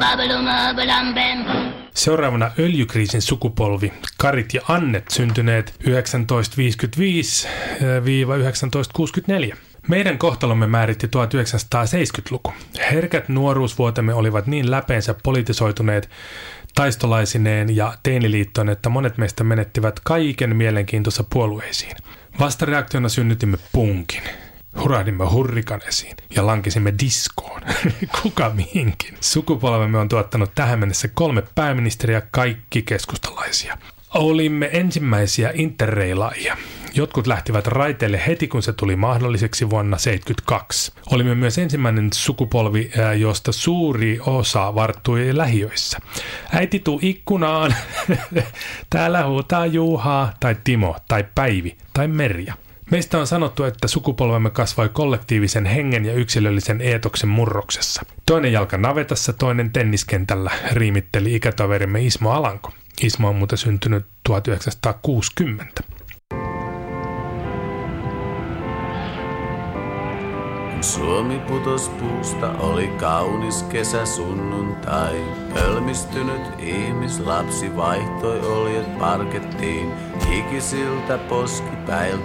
Seuraavana öljykriisin sukupolvi, Karit ja Annet, syntyneet 1955-1964. Meidän kohtalomme määritti 1970-luku. Herkät nuoruusvuotemme olivat niin läpeensä politisoituneet taistolaisineen ja teiniliittoon, että monet meistä menettivät kaiken mielenkiintonsa puolueisiin. Vastareaktiona synnytimme punkin. Hurahdimme hurrikanesiin ja lankisimme diskoon. Kuka mihinkin. Sukupolvemme on tuottanut tähän mennessä 3 pääministeriä, kaikki keskustalaisia. Olimme ensimmäisiä interreilaajia. Jotkut lähtivät raiteille heti, kun se tuli mahdolliseksi vuonna 1972. Olimme myös ensimmäinen sukupolvi, josta suuri osa varttui lähiöissä. Äiti tuu ikkunaan, täällä huutaa Juhaa, tai Timo, tai Päivi, tai Merja. Meistä on sanottu, että sukupolvemme kasvoi kollektiivisen hengen ja yksilöllisen eetoksen murroksessa. Toinen jalka navetassa, toinen tenniskentällä, riimitteli ikätoverimme Ismo Alanko. Ismo on muuten syntynyt 1960. Suomi putos puusta, oli kaunis kesäsunnuntai. Pölmistynyt ihmislapsi vaihtoi oljet parkettiin. Hikisiltä poskipäiltä